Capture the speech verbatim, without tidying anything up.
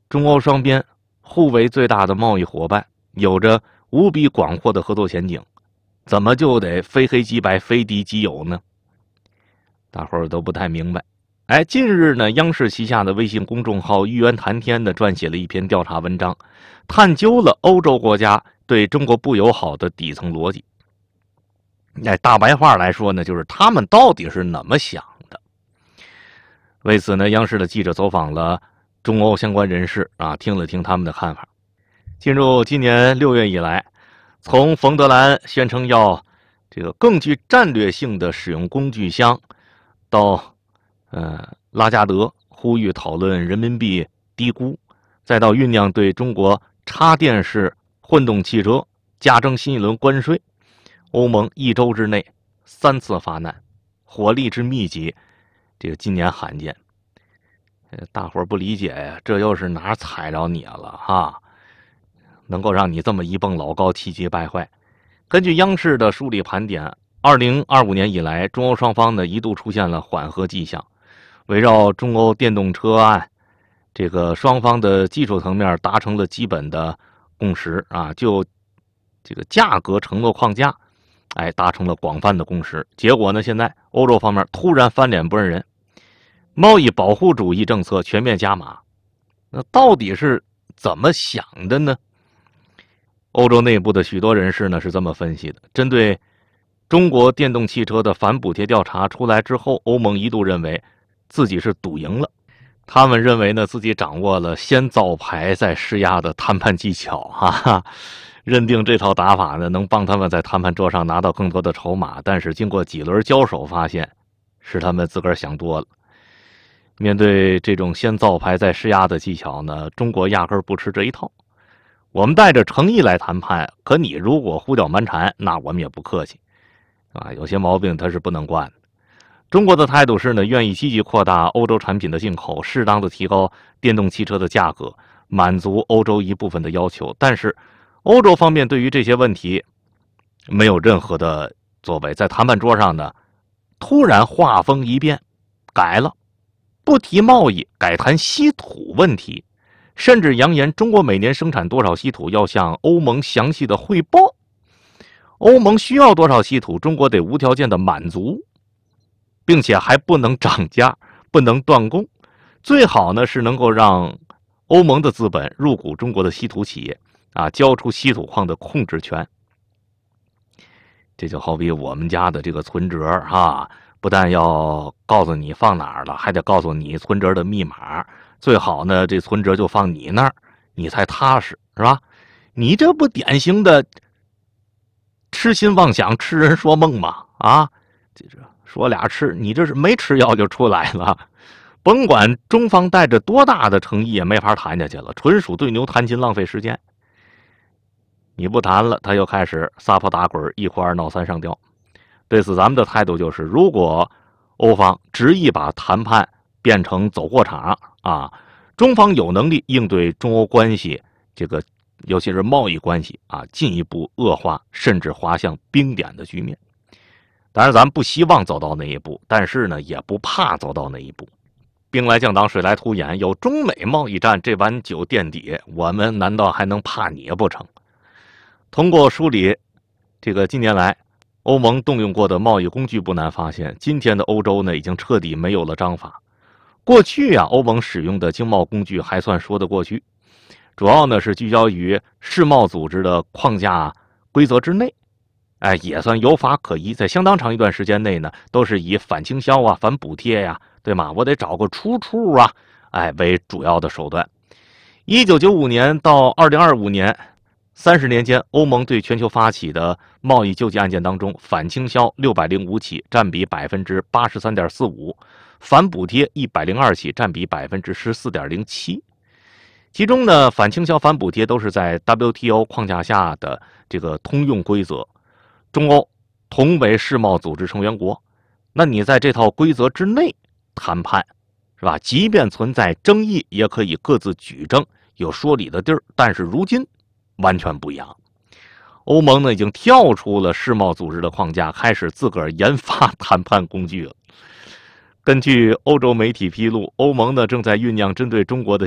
中欧双边互为最大的贸易伙伴，有着无比广阔的合作前景，怎么就得非黑即白、非敌即友呢？大伙儿都不太明白。哎，近日呢，央视旗下的微信公众号“玉渊谈天”呢，撰写了一篇调查文章，探究了欧洲国家对中国不友好的底层逻辑。哎，大白话来说呢，就是他们到底是怎么想的。为此呢，央视的记者走访了中欧相关人士啊，听了听他们的看法。进入今年六月以来，从冯德兰宣称要这个更具战略性的使用工具箱，到呃拉加德呼吁讨论人民币低估，再到酝酿对中国插电式混动汽车加征新一轮关税，欧盟一周之内三次发难，火力之密集，这个今年罕见。大伙儿不理解呀，这又是哪儿踩着你了哈？能够让你这么一蹦老高，气急败坏。根据央视的梳理盘点，二零二五年以来，中欧双方呢一度出现了缓和迹象。围绕中欧电动车案，这个双方的技术层面达成了基本的共识啊，就这个价格承诺框架，哎，达成了广泛的共识。结果呢，现在欧洲方面突然翻脸不认人，贸易保护主义政策全面加码，那到底是怎么想的呢？欧洲内部的许多人士呢是这么分析的：针对中国电动汽车的反补贴调查出来之后，欧盟一度认为自己是赌赢了，他们认为呢自己掌握了先造牌再施压的谈判技巧，哈哈，认定这套打法呢能帮他们在谈判桌上拿到更多的筹码。但是经过几轮交手，发现是他们自个儿想多了。面对这种先造牌再施压的技巧呢，中国压根儿不吃这一套。我们带着诚意来谈判，可你如果胡搅蛮缠，那我们也不客气啊。有些毛病它是不能惯的。中国的态度是呢，愿意积极扩大欧洲产品的进口，适当的提高电动汽车的价格，满足欧洲一部分的要求。但是欧洲方面对于这些问题没有任何的作为，在谈判桌上呢突然话锋一变，改了，不提贸易，改谈稀土问题，甚至扬言中国每年生产多少稀土要向欧盟详细的汇报，欧盟需要多少稀土，中国得无条件的满足，并且还不能涨价，不能断供，最好呢是能够让欧盟的资本入股中国的稀土企业啊，交出稀土矿的控制权。这就好比我们家的这个存折啊，不但要告诉你放哪儿了，还得告诉你存折的密码，最好呢这存折就放你那儿，你才踏实，是吧？你这不典型的痴心妄想、痴人说梦吗？啊，这这说俩吃，你这是没吃药就出来了。甭管中方带着多大的诚意，也没法谈下去了，纯属对牛弹琴，浪费时间。你不谈了，他又开始撒泼打滚，一哭二闹三上吊。对此，咱们的态度就是：如果欧方执意把谈判变成走过场啊，中方有能力应对中欧关系这个，尤其是贸易关系啊，进一步恶化，甚至滑向冰点的局面。当然，咱们不希望走到那一步，但是呢，也不怕走到那一步。兵来将挡，水来土掩，有中美贸易战这碗酒垫底，我们难道还能怕你不成？通过梳理这个近年来欧盟动用过的贸易工具，不难发现，今天的欧洲呢已经彻底没有了章法。过去啊，欧盟使用的经贸工具还算说得过去，主要呢是聚焦于世贸组织的框架规则之内，哎，也算有法可依。在相当长一段时间内呢，都是以反倾销啊、反补贴呀、啊，对吗？我得找个出处啊，哎，为主要的手段。一九九五年到二零二五年。三十年间，欧盟对全球发起的贸易救济案件当中，反倾销六百零五起，占比百分之八十三点四五；反补贴一百零二起，占比百分之十四点零七。其中呢，反倾销、反补贴都是在 W T O 框架下的这个通用规则，中欧同为世贸组织成员国，那你在这套规则之内谈判，是吧？即便存在争议，也可以各自举证，有说理的地儿。但是如今完全不一样，欧盟呢已经跳出了世贸组织的框架，开始自个儿研发谈判工具了。根据欧洲媒体披露，欧盟呢正在酝酿针对中国的